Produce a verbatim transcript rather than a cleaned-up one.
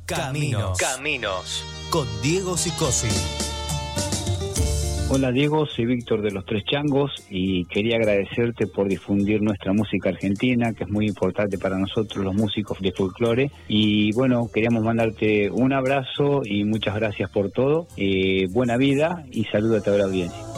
Caminos. Caminos. Con Diego Sicosi. Hola Diego, soy Víctor de Los Tres Changos y quería agradecerte por difundir nuestra música argentina, que es muy importante para nosotros los músicos de folclore. Y bueno, queríamos mandarte un abrazo y muchas gracias por todo. Eh, buena vida y saludos a toda la audiencia.